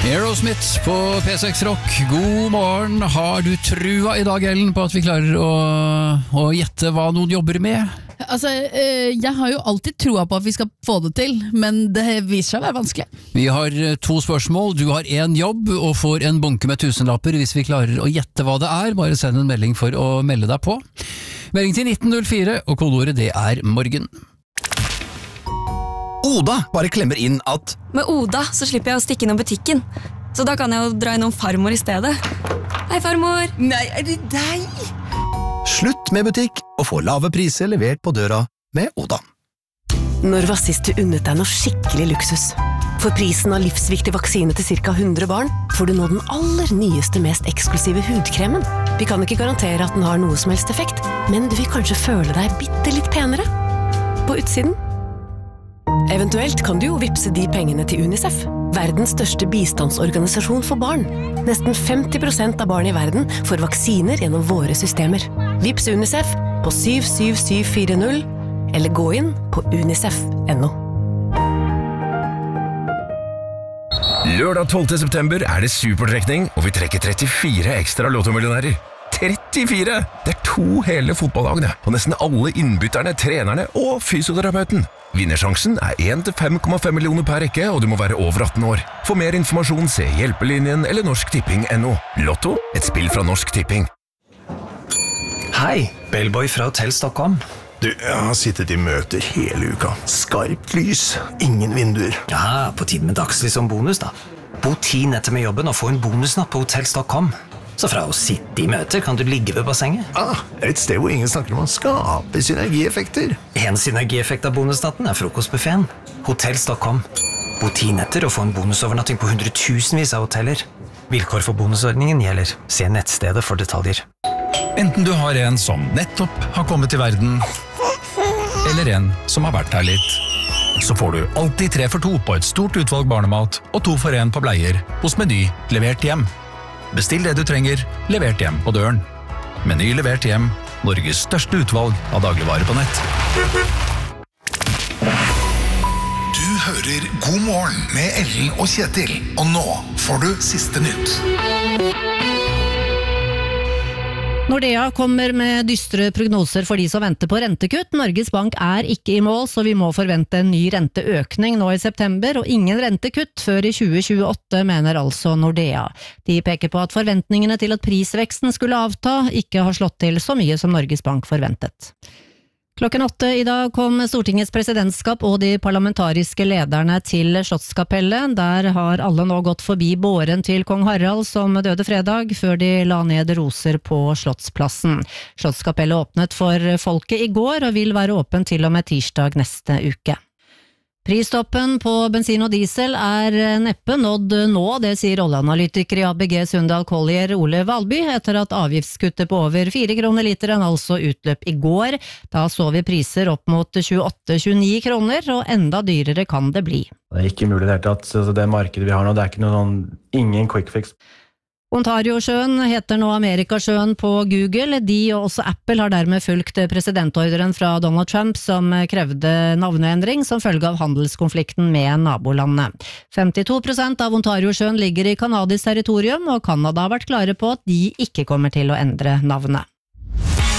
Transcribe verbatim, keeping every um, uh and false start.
Aerosmith på P seks Rock. God morgen. Har du trua i dag, Ellen, på at vi klarer å, å gjette hva noen jobber med? Altså, jeg har jo alltid troa på at vi skal få det til, men det viser seg å være vanskelig. Vi har to spørsmål. Du har en jobb og får en bunke med tusenlapper hvis vi klarer å gjette hva det er. Bare send en melding for å melde deg på. Melding til nitten null fire, og kodeordet det er morgen. Oda bare klemmer inn at Med Oda så slipper jeg å stikke innom butikken. Så da kan jeg jo dra innom farmor i stedet. Hei, farmor! Nei, er det deg? slutt med butikk og få lave priser levert på døra med Oda. Når var sist du unnet deg noe skikkelig luksus? For prisen av livsviktig vaksine til cirka hundre barn får du nå den aller nyeste, mest eksklusive hudkremen. Vi kan ikke garantere at den har noe som helst effekt, men du vil kanskje føle deg bitte litt penere på utsiden. Eventuelt kan du jo vipse de pengene til UNICEF, verdens største bistandsorganisasjon for barn. Nesten femti prosent av barn i verden får vaksiner gjennom våre systemer. Vips UNICEF på syv syv syv fire null, eller gå inn på unicef punktum no. Lørdag tolvte september er det supertrekning, og vi trekker trettifire ekstra lottomillionærer. trettifire! Det er to hele fotballagene, og nesten alle innbytterne, trenerne og fysioterapeuten. Vinnersjansen er én til fem komma fem millioner per rekke, og du må være over atten år. For mer informasjon se Hjelpelinjen eller Norsk Tipping punktum no. Lotto, et spill fra Norsk Tipping. Hei, Bellboy fra Hotell Stockholm. Du, jeg har sittet i møter hele uka. Skarpt lys, ingen vinduer. Ja, på tide med dagslys som bonus da. Bo ti netter med jobben og få en bonusnatt på Hotell Stockholm. Så fra å sitte i møter kan du ligge ved bassenget. Ah, et sted hvor ingen snakker om å skape synergieffekter. En synergieffekt av bonusnatten er frokostbuffeten. Hotell Stockholm. Bo ti netter og få en bonusovernatting på hundretusenvis av hoteller. Vilkår for bonusordningen gjelder. Se nettstedet for detaljer. Enten du har en som nettopp har kommet til verden, eller en som har vært her litt, så får du alltid tre for to på et stort utvalg barnemat og to for en på bleier hos Meny levert hjem. Bestill det du trenger, levert hjem på døren. Meny levert hjem, Norges største utvalg av dagligvarer på nett. Du hører God morgen med Ellen og Kjetil, og nå får du siste nytt. Nordea kommer med dystre prognoser for de som venter på rentekutt. Norges Bank er ikke i mål, så vi må forvente en ny renteøkning nå i september, og ingen rentekutt før i tjue tjueåtte, mener altså Nordea. De peker på at forventningene til at prisveksten skulle avta ikke har slått til så mye som Norges Bank forventet. Klokken åtte i dag kom Stortingets presidentskap og de parlamentariske lederne til Slottskapellet. Der har alle nå gått forbi båren til kong Harald som døde fredag, før de la ned roser på Slottsplassen. Slottskapellet åpnet for folket i går og vil være åpen til og med tirsdag neste uke. Pristoppen på bensin og diesel er neppe nådd nå, det sier oljeanalytiker i A B G Sundal Collier Ole Valby, etter at avgiftskuttet på over fire kroner literen altså utløp i går. Da så vi priser opp mot tjueåtte til tjueni kroner, og enda dyrere kan det bli. Det er ikke mulig det hele tatt, så det markedet vi har nå, det er ikke noe sånn, ingen quick fix. Ontario-sjøen heter nå Amerikasjøen på Google. De og også Apple har dermed fulgt presidentordren fra Donald Trump som krevde navneendring som følge av handelskonflikten med nabolandet. femtito prosent av Ontario-sjøen ligger i kanadisk territorium, og Kanada har vært klare på at de ikke kommer til å endre navnet.